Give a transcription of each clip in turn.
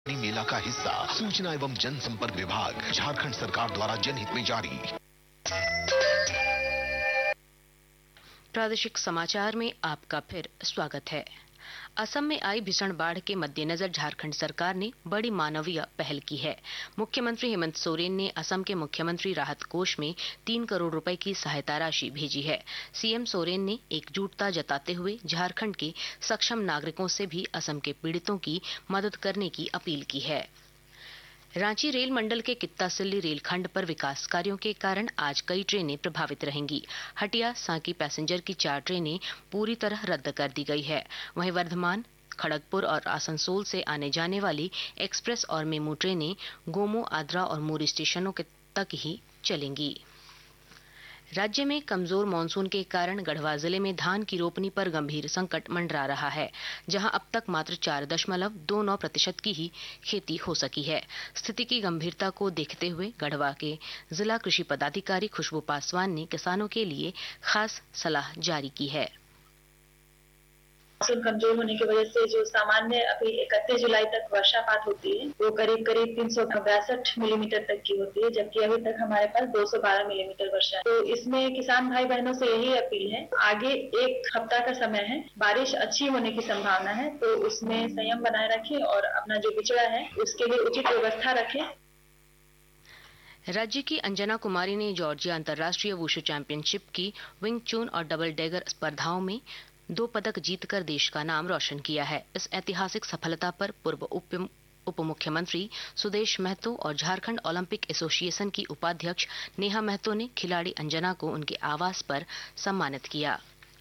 मेला का हिस्सा सूचना एवं जनसंपर्क विभाग झारखंड सरकार द्वारा जनहित में जारी। प्रादेशिक समाचार में आपका फिर स्वागत है। असम में आई भीषण बाढ़ के मद्देनजर झारखंड सरकार ने बड़ी मानवीय पहल की है। मुख्यमंत्री हेमंत सोरेन ने असम के मुख्यमंत्री राहत कोष में 3 करोड़ रुपए की सहायता राशि भेजी है। सीएम सोरेन ने एकजुटता जताते हुए झारखंड के सक्षम नागरिकों से भी असम के पीड़ितों की मदद करने की अपील की है। रांची रेल मंडल के कित्तासिल्ली रेलखंड पर विकास कार्यों के कारण आज कई ट्रेनें प्रभावित रहेंगी। हटिया सांकी पैसेंजर की 4 ट्रेनें पूरी तरह रद्द कर दी गई है। वहीं वर्धमान, खड़गपुर और आसनसोल से आने जाने वाली एक्सप्रेस और मेमू ट्रेनें गोमो, आद्रा और मोरी स्टेशनों तक ही चलेंगी। राज्य में कमजोर मानसून के कारण गढ़वा जिले में धान की रोपनी पर गंभीर संकट मंडरा रहा है, जहां अब तक मात्र 4.29% की ही खेती हो सकी है। स्थिति की गंभीरता को देखते हुए गढ़वा के जिला कृषि पदाधिकारी खुशबू पासवान ने किसानों के लिए खास सलाह जारी की है। मानसून कमजोर होने की वजह से जो सामान्य अभी 31 जुलाई तक वर्षापात होती है वो करीब 362 मिलीमीटर तक की होती है, जबकि अभी तक हमारे पास 212 मिलीमीटर वर्षा है। तो इसमें किसान भाई बहनों से यही अपील है, आगे 1 हफ्ता का समय है, बारिश अच्छी होने की संभावना है, तो उसमें संयम बनाए रखें और अपना जो बिचड़ा है उसके लिए उचित व्यवस्था रखें। राज्य की अंजना कुमारी ने जॉर्जिया अंतर्राष्ट्रीय वुशु चैंपियनशिप की विंग चून और डबल डैगर स्पर्धाओं में 2 पदक जीतकर देश का नाम रोशन किया है। इस ऐतिहासिक सफलता पर पूर्व उप मुख्यमंत्री सुदेश महतो और झारखंड ओलंपिक एसोसिएशन की उपाध्यक्ष नेहा महतो ने खिलाड़ी अंजना को उनके आवास पर सम्मानित किया।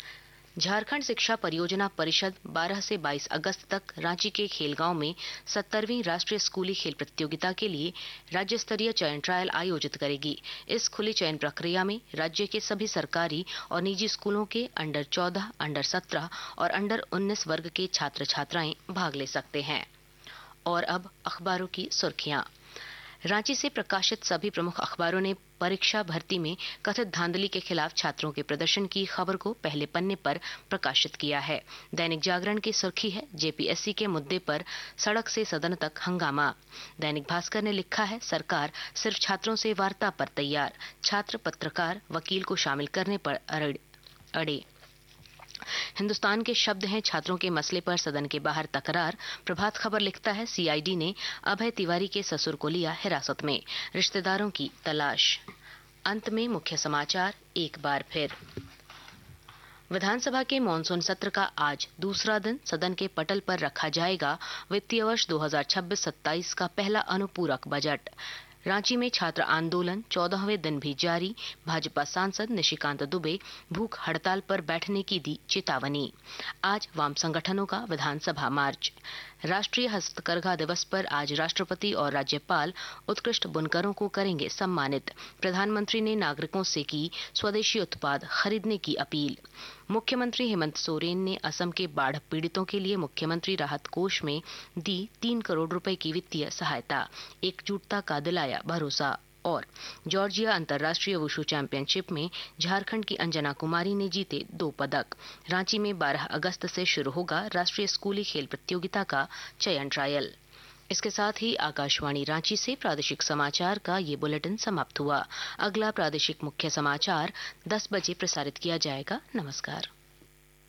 झारखंड शिक्षा परियोजना परिषद 12 से 22 अगस्त तक रांची के खेलगांव में 70वीं राष्ट्रीय स्कूली खेल प्रतियोगिता के लिए राज्य स्तरीय चयन ट्रायल आयोजित करेगी। इस खुली चयन प्रक्रिया में राज्य के सभी सरकारी और निजी स्कूलों के अंडर 14, अंडर 17 और अंडर 19 वर्ग के छात्र छात्राएं भाग ले सकते हैं। और अब अखबारों की सुर्खियां। रांची से प्रकाशित सभी प्रमुख अखबारों ने परीक्षा भर्ती में कथित धांधली के खिलाफ छात्रों के प्रदर्शन की खबर को पहले पन्ने पर प्रकाशित किया है। दैनिक जागरण की सुर्खी है, जेपीएससी के मुद्दे पर सड़क से सदन तक हंगामा। दैनिक भास्कर ने लिखा है, सरकार सिर्फ छात्रों से वार्ता पर तैयार, छात्र, पत्रकार, वकील को शामिल करने पर अड़े। हिंदुस्तान के शब्द हैं, छात्रों के मसले पर सदन के बाहर तकरार। प्रभात खबर लिखता है, सीआईडी ने अभय तिवारी के ससुर को लिया हिरासत में, रिश्तेदारों की तलाश। अंत में मुख्य समाचार एक बार फिर। विधानसभा के मॉनसून सत्र का आज दूसरा दिन सदन के पटल पर रखा जाएगा वित्तीय वर्ष 2026-27 का पहला अनुपूरक बजट। रांची में छात्र आंदोलन 14वें दिन भी जारी। भाजपा सांसद निशिकांत दुबे भूख हड़ताल पर बैठने की दी चेतावनी। आज वाम संगठनों का विधानसभा मार्च। राष्ट्रीय हस्तकरघा दिवस पर आज राष्ट्रपति और राज्यपाल उत्कृष्ट बुनकरों को करेंगे सम्मानित। प्रधानमंत्री ने नागरिकों से की स्वदेशी उत्पाद खरीदने की अपील। मुख्यमंत्री हेमंत सोरेन ने असम के बाढ़ पीड़ितों के लिए मुख्यमंत्री राहत कोष में दी 3 करोड़ रुपए की वित्तीय सहायता। एकजुटता का दिलाया भरोसा। और जॉर्जिया अंतर्राष्ट्रीय वुशु चैंपियनशिप में झारखंड की अंजना कुमारी ने जीते 2 पदक। रांची में 12 अगस्त से शुरू होगा राष्ट्रीय स्कूली खेल प्रतियोगिता का चयन ट्रायल। इसके साथ ही आकाशवाणी रांची से प्रादेशिक समाचार का ये बुलेटिन समाप्त हुआ। अगला प्रादेशिक मुख्य समाचार 10 बजे प्रसारित किया जाएगा। नमस्कार।